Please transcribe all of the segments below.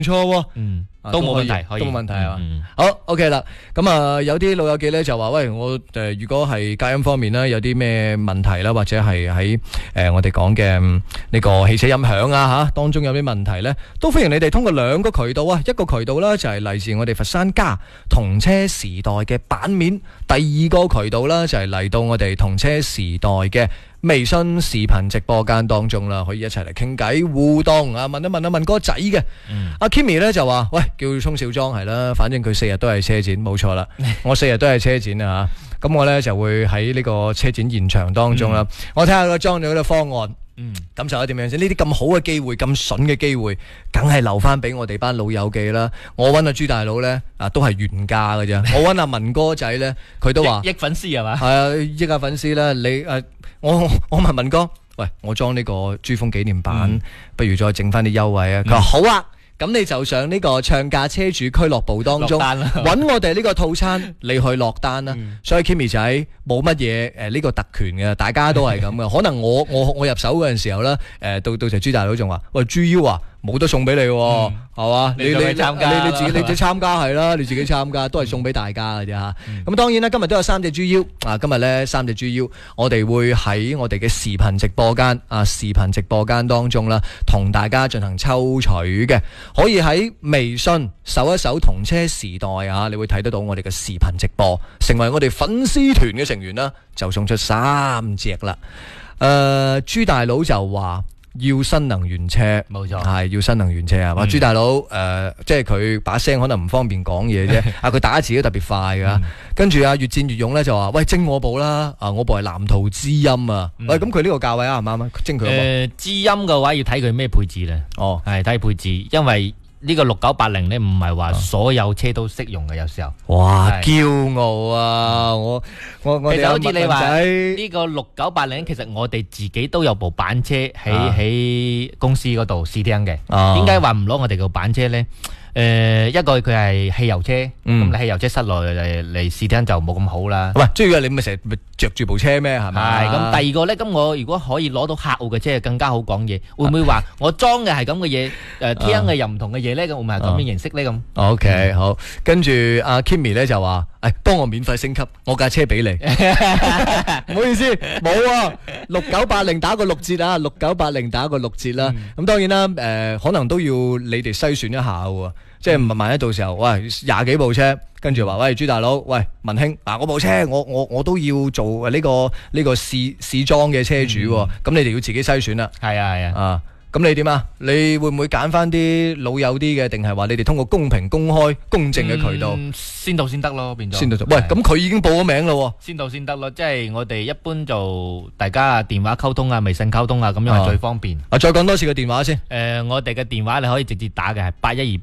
錯喎。 都冇問題，可以都冇問題啊。好 OK 啦，咁啊有啲老友記咧就話喂，我如果係隔音方面咧有啲咩問題啦，或者係喺我哋講嘅呢個汽車音響啊吓當中有啲問題咧，都歡迎你哋通過兩個渠道啊，一個渠道啦就係嚟自我哋佛山家同車時代嘅版面，第二個渠道啦就係嚟到我哋同車時代嘅微信視頻直播間當中啦，可以一齊嚟傾偈互動啊，問一問問哥仔嘅。阿 Kimmy 咧就話喂，叫聰小莊係啦，反正佢4日都係車展，冇錯啦，我4日都係車展啊吓，咁我咧就會喺呢個車展現場當中啦，我睇下個莊咗嗰個方案。感受下點樣先？呢啲咁好嘅機會，咁筍嘅機會，梗係留翻俾我哋班老友記啦。我揾阿朱大佬咧，都係原價嘅啫。我揾阿文哥仔咧，佢都話益粉絲係嘛？ 係啊，益下粉絲啦。你我問文哥，喂，我裝呢個珠峰紀念版，不如再整翻啲優惠啊？佢話好啊。咁你就上呢個唱價車主俱樂部當中揾我哋呢個套餐，你去落單啦。所以 Kimmy 仔冇乜嘢呢個特權嘅，大家都係咁嘅。可能我入手嗰陣時候咧，到時朱大佬仲話喂，豬腰啊，冇得送俾你喎，係嘛？你自己參加係啦，你自己參加都係送俾大家嘅啫嚇。咁當然啦，今日都有3隻豬腰啊！今日咧3隻豬腰，我哋會喺我哋嘅視頻直播間當中啦，同大家進行抽取嘅。可以喺微信搜一搜同車時代啊，你會睇得到我哋嘅視頻直播，成為我哋粉絲團嘅成員啦，就送出3隻啦。朱大佬就話要新能源車， 冇錯， 係要新能源車啊！話朱大佬即係佢把聲可能唔方便講嘢啫，佢打字都特別快噶。跟住越戰越勇咧就話喂，徵我部啦，我部係藍圖之音啊。喂，咁佢呢個價位啱唔啱啊？徵佢之音嘅話要睇佢咩配置咧。哦，係睇配置，因為呢個6980咧唔係話所有車都適用嘅，有時候。哇， 驕傲啊！我其實好似你話呢個6980，其實我哋自己都有部板車喺公司嗰度試聽嘅。點解話唔攞我哋個板車咧？一個佢係汽油車，咁你汽油車室內嚟試聽就冇咁好啦。喂， 主要你咪成日着住部車咩？係咪？ 係咁，第二個咧，咁我如果可以攞到客戶嘅車，更加好講嘢。會唔會話我裝嘅係咁嘅嘢，聽嘅又唔同嘅嘢咧？咁會唔會係咁樣形式咧？咁 OK 好，跟住阿 Kimmy 咧就話，幫我免費升級，我架車俾你。唔好意思，冇啊，6980打個6折啊，6980打個6折啦。咁當然啦，可能都要你哋篩選一下喎。即係萬一到時候，喂20幾部車，跟住話喂朱大佬，喂文兄，我部車我都要做呢個試裝嘅車主，咁你哋要自己篩選啦。係啊。咁你點啊？你會唔會揀翻啲老友啲嘅，定係話你哋通過公平、公開、公正嘅渠道？ 先到先得咯，變咗。 先到喂，咁佢已經報咗名咯。 先到先得咯，即係我哋一般做大家電話溝通啊、微信溝通啊，咁樣係最方便。 再講多次個電話先。 我哋嘅電話你可以直接打嘅係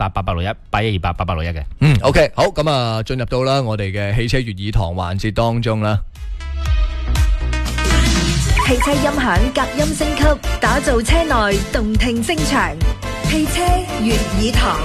81288861，81288861嘅。 OK， 好，咁啊，進入到啦我哋嘅汽車粵語堂環節當中啦。 汽車音響隔音升級，打造車內動聽聲場。汽車粵語堂。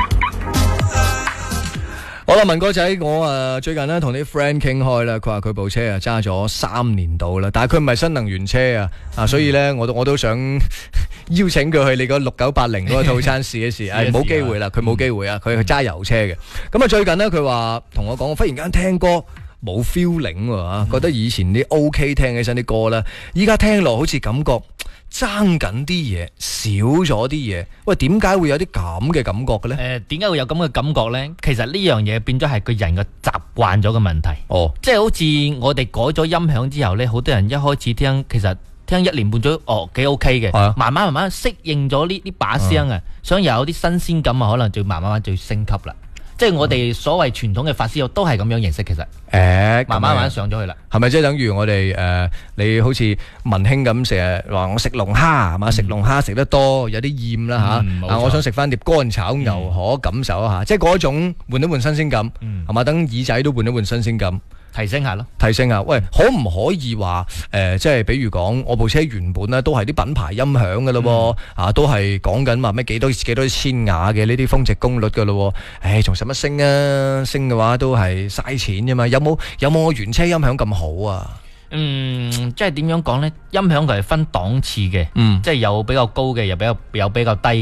好啦，文哥仔，我最近咧同啲 friend 傾開啦，佢話佢部車揸咗3年到啦，但係佢唔係新能源車所以咧我都想邀請佢去你個6980嗰個套餐試一試。冇機會啦，佢冇機會啊，佢係揸油車嘅。咁最近咧佢話同我講，我忽然間聽歌冇 feeling 喎，覺得以前啲 OK 聽起身啲歌咧，依家聽落好似感覺爭緊啲嘢，少咗啲嘢。喂，點解會有啲咁嘅感覺嘅咧？ 點解會有咁嘅感覺咧？其實呢樣嘢變咗係個人嘅習慣咗嘅問題。即係好似我哋改咗音響之後咧，好多人一開始聽，其實聽1年半咗，幾 OK 嘅，慢慢適應咗呢把聲想又有啲新鮮感可能就慢慢就要升級啦。即係我哋所謂傳統嘅發燒友都係咁樣形式，其實慢慢上咗去啦。係咪即係等於我哋你好似文興咁成日話我食龍蝦係嘛？食龍蝦食得多有啲厭啦嚇。我想食翻碟乾炒牛河感受一下，即係嗰種換一換新鮮感係嘛？等耳仔都換一換新鮮感。提升下咯，提升下。喂，可唔可以話即係比如講，我部車原本咧都係啲品牌音響嘅咯，都係講緊話咩幾多千瓦嘅呢啲峰值功率嘅咯。仲使乜升啊？升嘅話都係嘥錢啫嘛。有冇我原車音響咁好啊？ 即係點樣講呢？音響佢係分檔次嘅，即係有比較高嘅，有比較低嘅。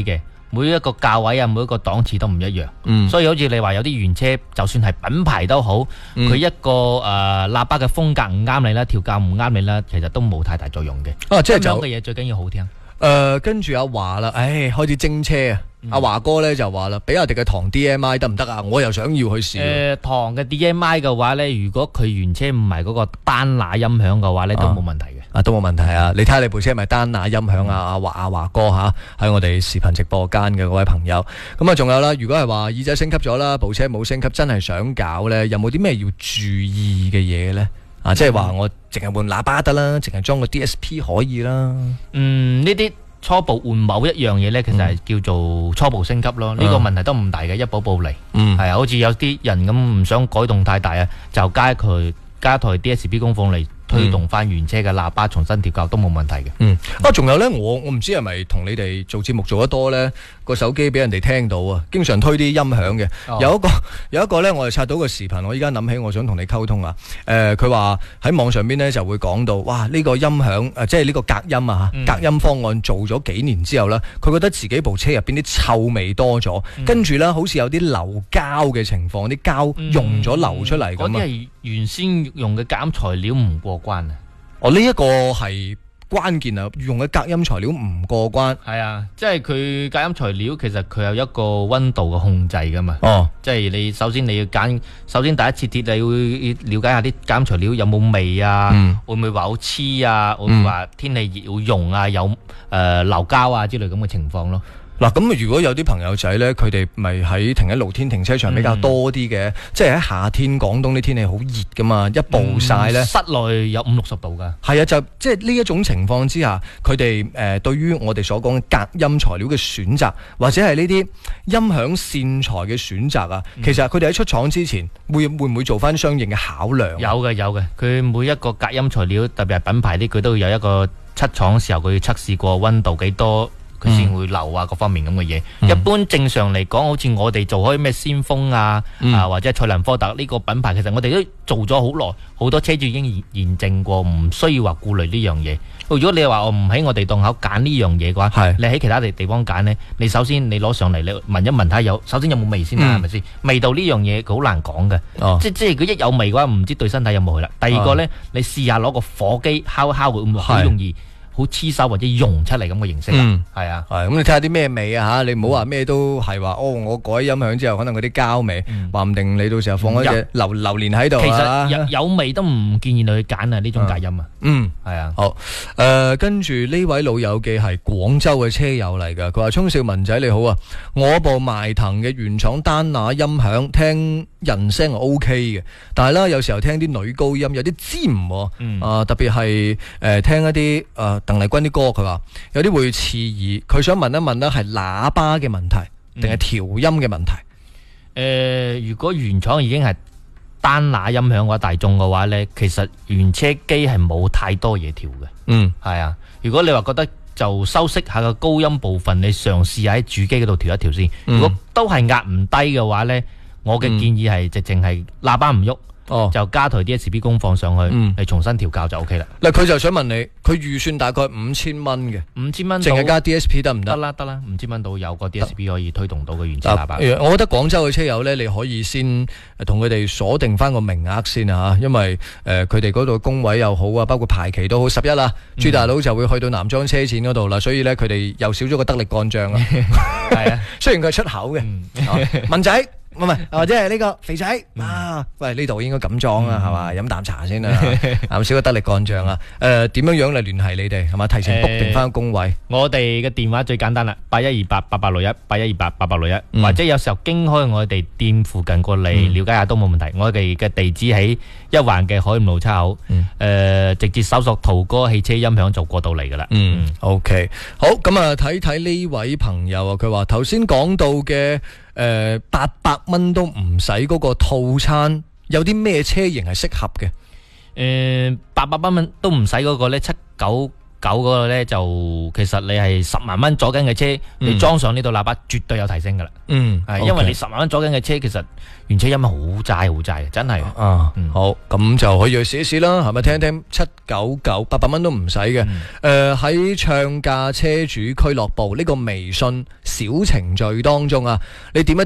每一個價位啊，每一個檔次都唔一樣。所以好似你話有啲原車，就算係品牌都好，佢一個喇叭嘅風格唔啱你啦，調教唔啱你啦，其實都冇太大作用嘅。 即係咁樣嘅嘢最緊要好聽。 跟住阿華啦，開始蒸車啊！阿華哥咧就話啦，比亞迪嘅唐 DMI 得唔得啊？我又想要去試。 唐嘅 DMI 嘅話咧，如果佢原車唔係嗰個單拿音響嘅話咧，都冇問題嘅。 都冇問題啊！你睇下你部車係咪單拿音響啊？阿華哥吓，喺我哋視頻直播間嘅嗰位朋友。咁啊，仲有啦，如果係話耳仔升級咗啦，部車冇升級，真係想搞咧，有冇啲咩要注意嘅嘢咧？即係話我淨係換喇叭得啦，淨係裝個 DSP 可以啦。 呢啲初步換某一樣嘢呢，其實係叫做初步升級咯。呢個問題都唔大嘅，一步步嚟。係啊，好似有啲人咁唔想改動太大啊，就加台 DSP 功放嚟推動翻原車嘅喇叭重新調校都冇問題嘅。 仲有呢，我唔知係咪同你哋做節目做得多呢，個手機俾人哋聽到啊，經常推啲音響嘅。有一個呢，我係刷到個視頻，我依家諗起，我想同你溝通啊。佢話喺網上邊呢就會講到，哇！呢個音響即係呢個隔音啊，隔音方案做咗幾年之後呢，佢覺得自己部車入邊啲臭味多咗，跟住呢好似有啲流膠嘅情況，啲膠溶咗流出嚟咁啊。 嗰啲係原先用嘅隔音材料唔過關啊！ 呢一個係關鍵啊，用嘅隔音材料唔過關。 係啊，即係佢隔音材料其實佢有一個溫度嘅控制噶嘛。即係你首先你要揀，首先第一次跌你要了解下啲隔音材料有冇味啊，會唔會話好黐啊，會唔會話天氣熱會溶啊，有流膠啊之類咁嘅情況咯。 嗱，咁如果有啲朋友仔呢，佢哋咪喺停喺露天停車場比較多啲嘅，即係喺夏天廣東啲天氣好熱噶嘛，一暴曬呢， 室內有50-60度噶。 係啊，就即係呢一種情況之下，佢哋對於我哋所講嘅隔音材料嘅選擇，或者係呢啲音響線材嘅選擇啊，其實佢哋喺出廠之前會唔會做翻相應嘅考量？ 有嘅，佢每一個隔音材料，特別係品牌啲，佢都會有一個出廠嘅時候，佢要測試過溫度幾多。佢先會流啊，各方面咁嘅嘢。一般正常嚟講，好似我哋做開咩先鋒啊，或者係賽蘭科特呢個品牌，其實我哋都做咗好耐，好多車主已經驗證過，唔需要話顧慮呢樣嘢。如果你話我唔喺我哋檔口揀呢樣嘢嘅話，你喺其他地方揀呢，你首先你攞上嚟，你聞一聞睇首先有冇味先啦，係咪先？味道呢樣嘢佢好難講嘅，即係佢一有味嘅話，唔知對身體有冇去啦。第二個呢，你試下攞個火機烤會唔會好容易好黐手或者溶出嚟咁嘅形式啦，係啊， 咁你睇下啲咩味啊嚇，你唔好話咩都係話我改音響之後可能嗰啲膠味，話唔定你到時候放一隻榴蓮喺度。 其實有味都唔建議你去揀啊，呢種隔音啊。係啊。 好，跟住呢位老友記係廣州嘅車友嚟㗎，佢話：聰少文仔你好啊，我部邁騰嘅原廠丹拿音響聽人聲係 OK 嘅，但係啦有時候聽啲女高音有啲尖喎，特別係聽一啲鄧麗君啲歌，佢話有啲會刺耳，佢想問一問咧，係喇叭嘅問題定係調音嘅問題？ 如果原廠已經係單拿音響嘅話，大眾嘅話呢，其實原車機係冇太多嘢調嘅。係啊。如果你話覺得就修飾下個高音部分，你嘗試下喺主機嗰度調一調先。如果都係壓唔低嘅話呢，我嘅建議係直情係喇叭唔喐。就加台 DSP 功放上去，你重新調校就 OK 啦。嗱，佢就想問你，佢預算大概5000蚊嘅 ，5000蚊， 淨係加 DSP 得唔得？ 得啦，5000蚊到有個 DSP 可以推動到個原車喇叭。 我覺得廣州嘅車友呢，你可以先同佢哋鎖定翻個名額先啊，因為佢哋嗰度工位又好啊，包括排期都好11啦，朱大佬就會去到南莊車展嗰度啦，所以呢，佢哋又少咗個得力幹將啊。係啊，雖然佢係出口嘅，文仔。唔係，或者係呢個肥仔啊！喂，呢度應該咁裝啊，係嘛？飲啖茶先啊，啱少個得力幹將啊！點樣嚟聯繫你哋係嘛？提前 book 定翻個工位。 我哋嘅電話最簡單啦，81288861，81288861，或者有時候經開我哋店附近過嚟了解下都冇問題。我哋嘅地址喺一環嘅海鹽路叉口，直接搜索途哥汽車音響就過到嚟噶啦。 OK， 好，咁啊睇睇呢位朋友啊，佢話頭先講到嘅。800蚊都唔使嗰個套餐，有啲咩車型係適合嘅？ 800蚊都唔使嗰個呢， 嗰個咧，就其實你係10萬蚊左緊嘅車，你裝上呢度喇叭絕對有提升噶啦。係因為你10萬蚊左緊嘅車，其實原車音好齋好齋，真係。 好，咁就可以去試一試啦，係咪？聽一聽799，800蚊都唔使嘅。喺唱價車主俱樂部呢個微信小程序當中啊，你點一